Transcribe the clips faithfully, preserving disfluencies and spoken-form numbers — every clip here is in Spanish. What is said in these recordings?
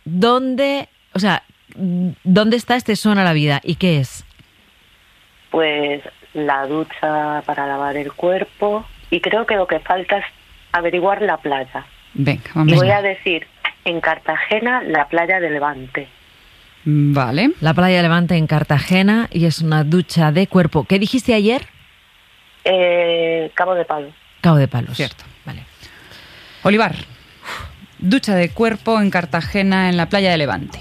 ¿dónde, o sea, dónde está este Suena la Vida y qué es? Pues la ducha para lavar el cuerpo y creo que lo que falta es averiguar la playa. Venga, vamos. Y voy a decir, en Cartagena, la playa de Levante. Vale. La playa de Levante en Cartagena y es una ducha de cuerpo. ¿Qué dijiste ayer? Eh, Cabo de Palos. Cabo de Palos. Cierto. Vale. Olivar, ducha de cuerpo en Cartagena en la playa de Levante.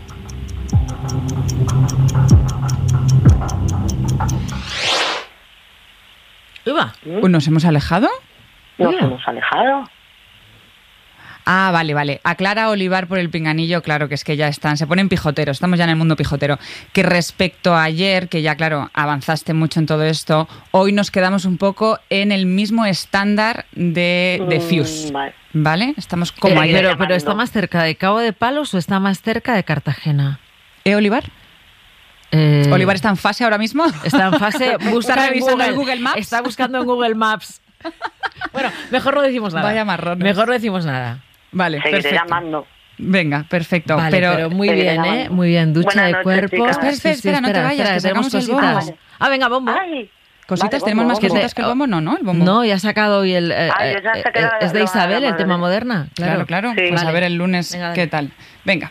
Uva. Uy, ¿nos hemos alejado? Nos Uva. hemos alejado. Ah, vale, vale. Aclara Olivar por el pinganillo, claro, que es que ya están, se ponen pijoteros, estamos ya en el mundo pijotero. Que respecto a ayer, que ya, claro, avanzaste mucho en todo esto, hoy nos quedamos un poco en el mismo estándar de, de Fuse, Mm, vale. ¿vale? Estamos como Eh, ayer. pero, llamando. pero ¿está más cerca de Cabo de Palos o está más cerca de Cartagena? ¿Eh, Olivar? Eh, ¿Olivar está en fase ahora mismo? Está en fase, busca ¿Está en revisando Google. el Google Maps? Está buscando en Google Maps. Bueno, mejor no decimos nada. Vaya marrones. Mejor no decimos nada. Vale, Seguiré perfecto. llamando. Venga, perfecto. Vale, pero, pero, muy Seguiré bien, ¿eh? llamando. Muy bien, ducha Buenas de noches, cuerpo. chicas. Espera, espera, espera, no te vayas, que tenemos sacamos el cositas. bombo. Ah, venga, bombo. Ay, cositas, vale, tenemos bombo, más bombo. cositas que el bombo, no, ¿no? El bombo. No, ya ha sacado hoy el... eh, Ah, yo ya eh, saqué la- es de la- Isabel, la el tema moderna. Moderna. Claro, claro. Sí. Pues a Vale. ver el lunes Venga, dale. qué tal. Venga.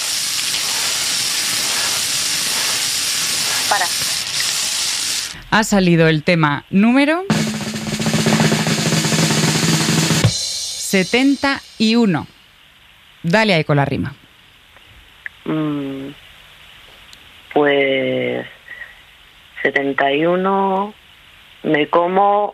para. Ha salido el tema número setenta y uno. Dale ahí con la rima. Mm, pues setenta y uno, me como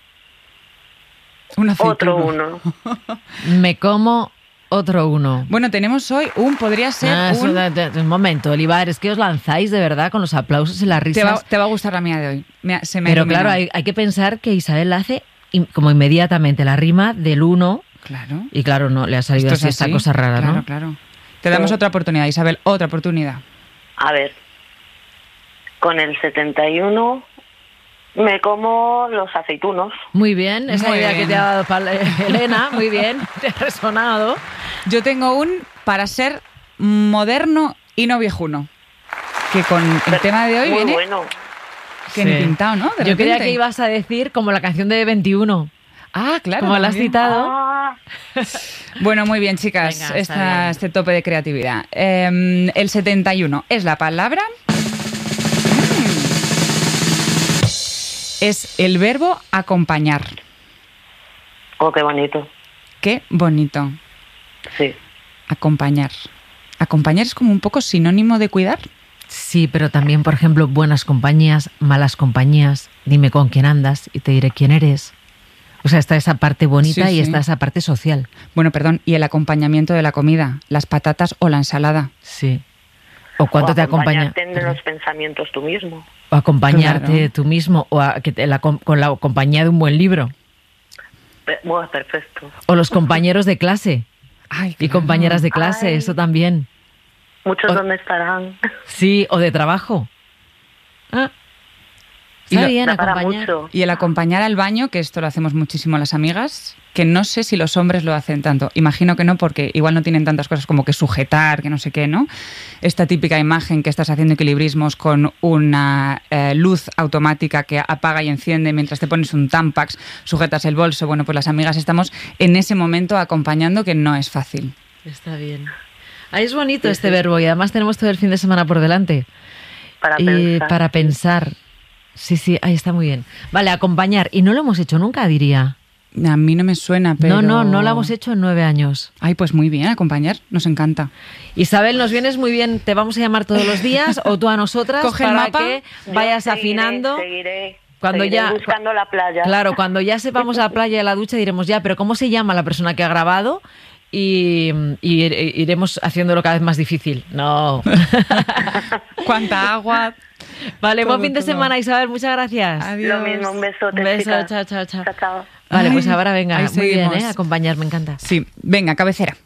Un aceituno. otro uno. Me como otro uno. Bueno, tenemos hoy un, podría ser Ah, eso un... da- da- un momento, Olivar, es que os lanzáis de verdad con los aplausos y las Te risas. va, te va a gustar la mía de hoy. Me ha- se me ha Pero iluminado. claro, hay, hay que pensar que Isabel la hace in- como inmediatamente la rima del uno Claro. y claro, no le ha salido Esto así es esta así. cosa rara, Claro, ¿no? claro. Te damos Sí. otra oportunidad, Isabel, otra oportunidad. A ver, con el setenta y uno me como los aceitunos. Muy bien, esa Muy idea bien. que te ha dado Pal- eh, Elena, muy bien, te ha resonado. Yo tengo un para ser moderno y no viejuno. Que con el tema de hoy Muy viene bueno. que Sí. ni pintado, ¿no? De Yo creía repente. que ibas a decir como la canción de veintiuno, Ah, claro. como la has también. citado. Ah, Bueno, muy bien, chicas. Venga, está Esta- bien. este tope de creatividad. Eh, el setenta y uno es la palabra. Mm. Es el verbo acompañar. oh, qué bonito. Qué bonito. Sí. Acompañar. Acompañar es como un poco sinónimo de cuidar. Sí, pero también, por ejemplo, buenas compañías, malas compañías, dime con quién andas y te diré quién eres. O sea, está esa parte bonita Sí, y sí. está esa parte social. Bueno, perdón, y el acompañamiento de la comida, las patatas o la ensalada. Sí. O cuánto o te acompaña. acompañarte en los pensamientos tú mismo. O acompañarte Claro. tú mismo, o a- que te- la com- con la compañía de un buen libro. Pe- Bueno, perfecto. O los compañeros de clase Ay, y claro. compañeras de clase, Ay. eso también. Muchos O- dónde estarán. Sí, o de trabajo. Ah, Y está lo- bien Da para acompañar. mucho. Y el acompañar al baño, que esto lo hacemos muchísimo las amigas, que no sé si los hombres lo hacen tanto. Imagino que no, porque igual no tienen tantas cosas como que sujetar, que no sé qué, ¿no? Esta típica imagen que estás haciendo equilibrismos con una eh, luz automática que apaga y enciende mientras te pones un Tampax, sujetas el bolso. Bueno, pues las amigas estamos en ese momento acompañando, que no es fácil. Está bien. Ah, es bonito este verbo y además tenemos todo el fin de semana por delante. Para y pensar. para pensar. Sí, sí, ahí está muy bien. Vale, acompañar. Y no lo hemos hecho nunca, diría. A mí no me suena, pero... No, no, no lo hemos hecho en nueve años. Ay, pues muy bien, acompañar, nos encanta. Isabel, nos vienes muy bien. Te vamos a llamar todos los días o tú a nosotras Coge el para mapa. que Yo vayas seguiré, afinando. Seguiré, Cuando seguiré ya- buscando la playa. Claro, cuando ya sepamos la playa y la ducha diremos ya, pero ¿cómo se llama la persona que ha grabado? Y, y iremos haciéndolo cada vez más difícil. No. ¿Cuánta agua? Vale, Todo, buen fin de todo. semana, Isabel. Muchas gracias. Adiós. Lo mismo, un besote, Un beso, chicas. chao, chao, chao. Chao, chao. Vale, pues Ay, ahora venga. ahí Muy bien, seguimos. ¿eh? Acompañar, me encanta. Sí, venga, cabecera.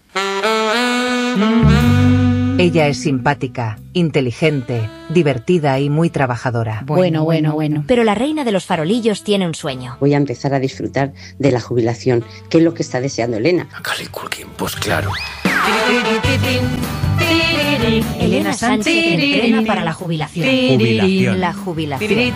Ella es simpática, inteligente, divertida y muy trabajadora. Bueno, bueno, bueno. Pero la reina de los farolillos tiene un sueño. Voy a empezar a disfrutar de la jubilación, que es lo que está deseando Elena. Macaulay Culkin, pues claro. Tin, tin, tin, tin. Elena Sánchez entrena para la jubilación. Jubilación. La jubilación.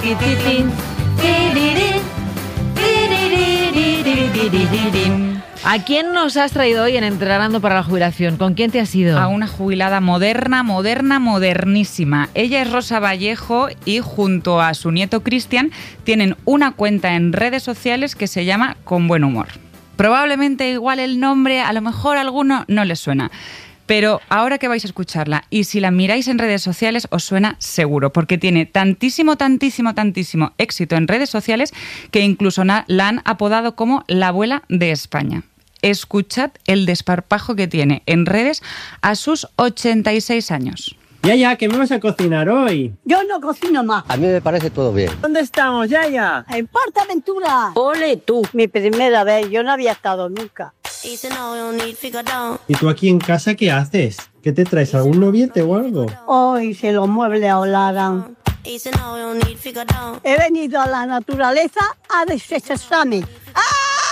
¿A quién nos has traído hoy en Entrenando para la Jubilación? ¿Con quién te has ido? A una jubilada moderna, moderna, modernísima. Ella es Rosa Vallejo y junto a su nieto Cristian tienen una cuenta en redes sociales que se llama Con Buen Humor. Probablemente igual el nombre, a lo mejor a alguno no les suena. Pero ahora que vais a escucharla y si la miráis en redes sociales os suena seguro, porque tiene tantísimo, tantísimo, tantísimo éxito en redes sociales que incluso la han apodado como la abuela de España. Escuchad el desparpajo que tiene en redes a sus ochenta y seis años. Yaya, ¿qué me vas a cocinar hoy? Yo no cocino más. A mí me parece todo bien. ¿Dónde estamos, Yaya? En PortAventura. Ole tú. Mi primera vez, yo no había estado nunca. ¿Y tú aquí en casa qué haces? ¿Qué te traes? ¿Algún noviete o algo? Hoy se los muebles hablaran. He venido a la naturaleza a desestresarme. ¡Ah!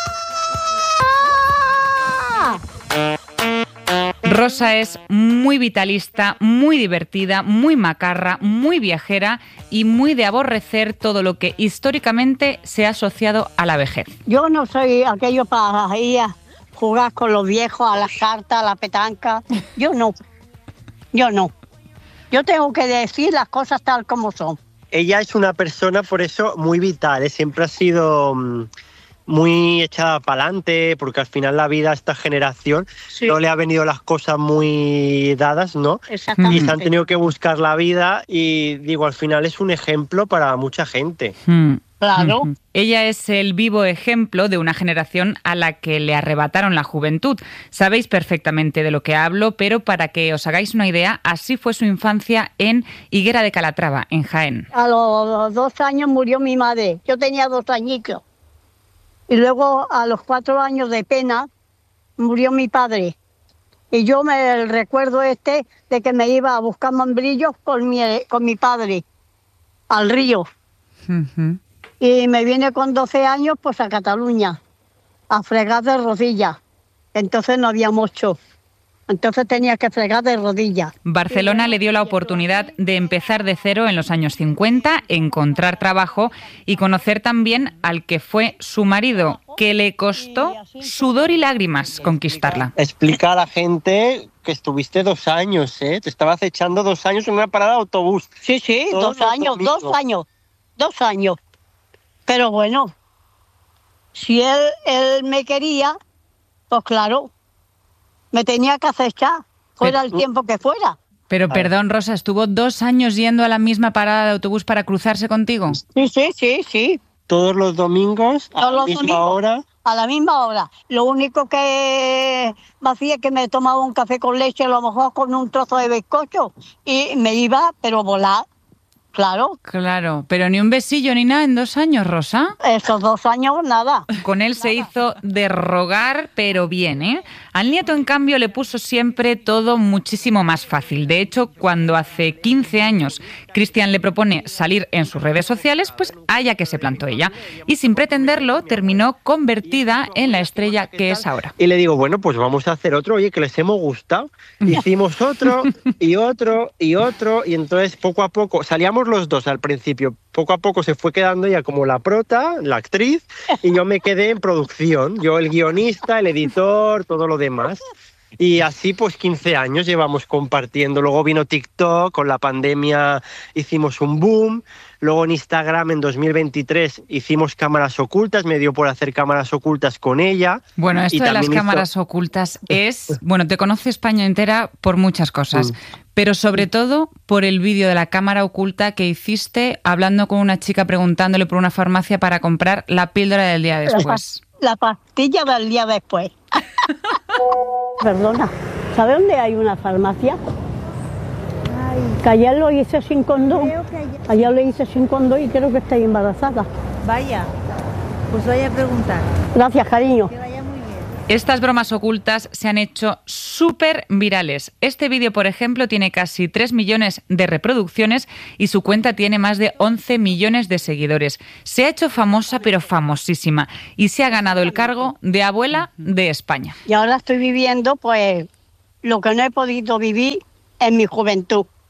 Rosa es muy vitalista, muy divertida, muy macarra, muy viajera y muy de aborrecer todo lo que históricamente se ha asociado a la vejez. Yo no soy aquello para ir a jugar con los viejos, a la carta, a la petanca. Yo no. Yo no. Yo tengo que decir las cosas tal como son. Ella es una persona, por eso, muy vital, ¿eh? Siempre ha sido mmm, muy echada para adelante, porque al final la vida a esta generación sí. no le ha venido las cosas muy dadas, ¿no? Exactamente. Y se han tenido que buscar la vida y, digo, al final es un ejemplo para mucha gente. Mm. Claro. Uh-huh. Ella es el vivo ejemplo de una generación a la que le arrebataron la juventud. Sabéis perfectamente de lo que hablo, pero para que os hagáis una idea, así fue su infancia en Higuera de Calatrava, en Jaén. A los dos años murió mi madre. Yo tenía dos añitos. Y luego, a los cuatro años de pena, murió mi padre. Y yo me recuerdo este de que me iba a buscar membrillos con mi, con mi padre al río. Uh-huh. Y me vine con doce años pues a Cataluña, a fregar de rodillas. Entonces no había mucho. Entonces tenía que fregar de rodillas. Barcelona le dio la oportunidad de empezar de cero en los años cincuenta, encontrar trabajo y conocer también al que fue su marido, que le costó sudor y lágrimas conquistarla. Explica a la gente que estuviste dos años, ¿eh? Te estabas echando dos años en una parada de autobús. Sí, sí, Todos dos años, domingos. dos años, dos años. Pero bueno, si él, él me quería, pues claro, me tenía que acechar, fuera el tiempo que fuera. Pero perdón, Rosa, ¿estuvo dos años yendo a la misma parada de autobús para cruzarse contigo? Sí, sí, sí, sí. ¿Todos los domingos a Todos la los misma domingos, hora? A la misma hora. Lo único que me hacía es que me tomaba un café con leche, a lo mejor con un trozo de bizcocho, y me iba, pero volar. Claro. Claro, pero ni un besillo ni nada en dos años, Rosa. Esos dos años, nada. Con él nada. Se hizo de rogar, pero bien, ¿eh? Al nieto, en cambio, le puso siempre todo muchísimo más fácil. De hecho, cuando hace quince años Cristian le propone salir en sus redes sociales, pues allá que se plantó ella. Y sin pretenderlo, terminó convertida en la estrella que es ahora. Y le digo, bueno, pues vamos a hacer otro, oye, que les hemos gustado. Hicimos otro, y otro, y otro, y entonces poco a poco salíamos los dos al principio. Poco a poco se fue quedando ella como la prota, la actriz, y yo me quedé en producción. Yo el guionista, el editor, todo lo demás. Y así pues quince años llevamos compartiendo. Luego vino TikTok, con la pandemia hicimos un boom. Luego en Instagram en dos mil veintitrés hicimos cámaras ocultas, me dio por hacer cámaras ocultas con ella. Bueno, esto y de las hizo... cámaras ocultas es... Bueno, te conoce España entera por muchas cosas, mm. pero sobre todo por el vídeo de la cámara oculta que hiciste hablando con una chica preguntándole por una farmacia para comprar la píldora del día después. La, la pastilla del día después. Perdona, ¿sabe dónde hay una farmacia? Ay. Que ayer lo hice sin condón. Ayer... ayer lo hice sin condón y creo que está embarazada. Vaya, pues vaya a preguntar. Gracias, cariño. Que vaya muy bien. Estas bromas ocultas se han hecho súper virales. Este vídeo, por ejemplo, tiene casi tres millones de reproducciones y su cuenta tiene más de once millones de seguidores. Se ha hecho famosa, pero famosísima, y se ha ganado el cargo de abuela de España. Y ahora estoy viviendo, pues, lo que no he podido vivir en mi juventud.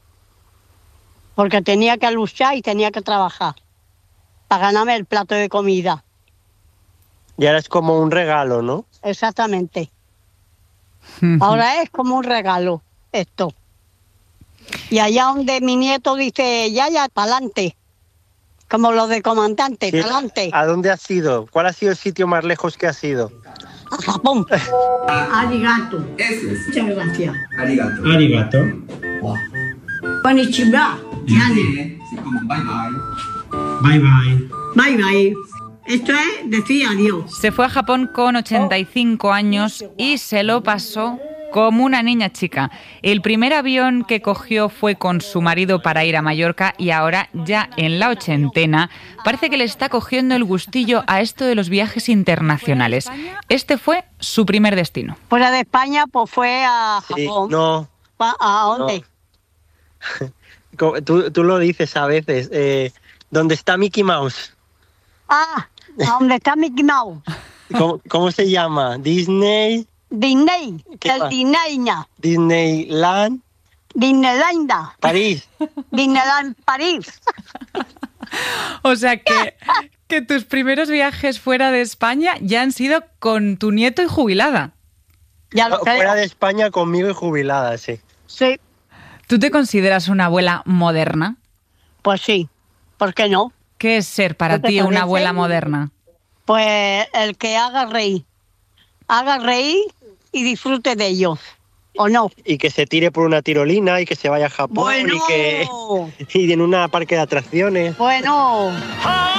porque tenía que luchar y tenía que trabajar para ganarme el plato de comida. Y ahora es como un regalo, ¿no? Exactamente. Ahora es como un regalo esto. Y allá donde mi nieto dice, ya, ya, para adelante. Como los de comandante, Sí. para adelante. ¿A dónde has ido? ¿Cuál ha sido el sitio más lejos que has ido? A Japón. Arigato. Muchas gracias. Arigato. Arigato. Konnichiwa. Sí, como bye Bye bye. bye. Bye bye. Esto es decir adiós. Se fue a Japón con ochenta y cinco años y se lo pasó como una niña chica. El primer avión que cogió fue con su marido para ir a Mallorca y ahora, ya en la ochentena, parece que le está cogiendo el gustillo a esto de los viajes internacionales. Este fue su primer destino. Fuera de España, pues fue a Sí, Japón. no. Pa- ¿A dónde? Co- Tú, tú lo dices a veces. Eh, ¿Dónde está Mickey Mouse? Ah, ¿a dónde está Mickey Mouse? ¿Cómo, cómo se llama? Disney, Disney. ¿Qué El más? Disney. Disneyland, Disneyland. París. Disneyland París. O sea que, que tus primeros viajes fuera de España ya han sido con tu nieto y jubilada. Ya lo creo. Fuera de España conmigo y jubilada, sí. Sí, ¿Tú te consideras una abuela moderna? pues sí. ¿Por qué no? ¿Qué es ser para ¿Qué te ti una parece? abuela moderna? Pues el que haga reír. Haga reír y disfrute de ellos. ¿O no? Y que se tire por una tirolina y que se vaya a Japón Bueno. y que y en una parque de atracciones. Bueno.